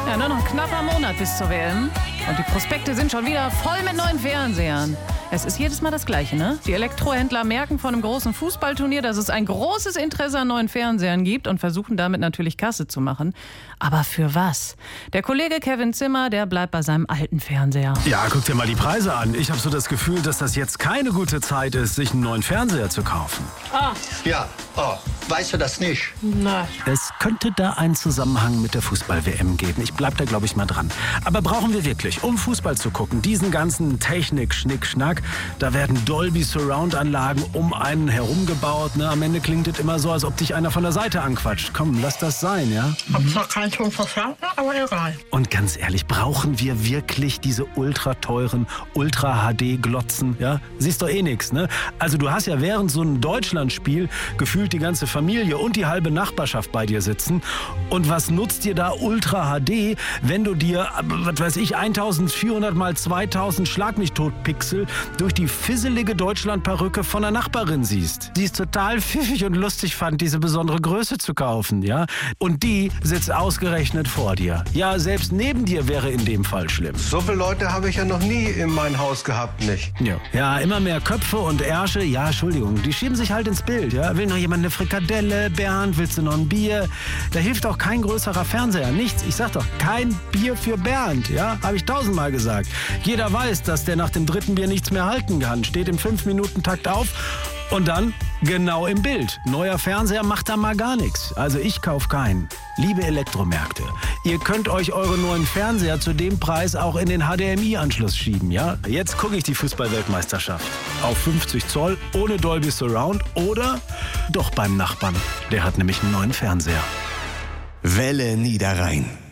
Ja, nur noch ein knapper Monat bis zur WM. Und die Prospekte sind schon wieder voll mit neuen Fernsehern. Es ist jedes Mal das Gleiche, ne? Die Elektrohändler merken von einem großen Fußballturnier, dass es ein großes Interesse an neuen Fernsehern gibt und versuchen damit natürlich Kasse zu machen. Aber für was? Der Kollege Kevin Zimmer, der bleibt bei seinem alten Fernseher. Ja, guck dir mal die Preise an. Ich habe so das Gefühl, dass das jetzt keine gute Zeit ist, sich einen neuen Fernseher zu kaufen. Ja, weißt du das nicht? Nein. Es könnte da einen Zusammenhang mit der Fußball-WM geben. Ich bleib da, glaube ich, mal dran. Aber brauchen wir wirklich, um Fußball zu gucken, diesen ganzen Technik-Schnick-Schnack? Da werden Dolby-Surround-Anlagen um einen herum gebaut. Ne? Am Ende klingt es immer so, als ob dich einer von der Seite anquatscht. Komm, lass das sein, ja? Hab zwar keinen Ton verstanden, aber egal. Und ganz ehrlich, brauchen wir wirklich diese ultra teuren Ultra-HD-Glotzen? Ja? Siehst doch eh nix, ne? Also du hast ja während so einem Deutschlandspiel gefühlt die ganze Familie und die halbe Nachbarschaft bei dir sitzen. Und was nutzt dir da Ultra-HD, wenn du dir, was weiß ich, 1400 mal 2000 Schlag mich tot Pixel durch die fisselige Deutschland-Perücke von der Nachbarin siehst? Die es total pfiffig und lustig fand, diese besondere Größe zu kaufen, ja? Und die sitzt ausgerechnet vor dir. Ja, selbst neben dir wäre in dem Fall schlimm. So viele Leute habe ich ja noch nie in meinem Haus gehabt, nicht? Ja, immer mehr Köpfe und Ärsche, ja, Entschuldigung, die schieben sich halt ins Bild, ja? Will noch jemand eine Frikadelle? Bernd, willst du noch ein Bier? Da hilft auch kein größerer Fernseher, nichts. Ich sag doch, kein Bier für Bernd, ja? Habe ich 1000-mal gesagt. Jeder weiß, dass der nach dem dritten Bier nichts mehr halten kann. Steht im 5-Minuten-Takt auf und dann genau im Bild. Neuer Fernseher macht da mal gar nichts. Also ich kauf keinen. Liebe Elektromärkte, ihr könnt euch eure neuen Fernseher zu dem Preis auch in den HDMI-Anschluss schieben, ja? Jetzt gucke ich die Fußball-Weltmeisterschaft. Auf 50 Zoll, ohne Dolby Surround oder doch beim Nachbarn. Der hat nämlich einen neuen Fernseher. Welle Niederrhein.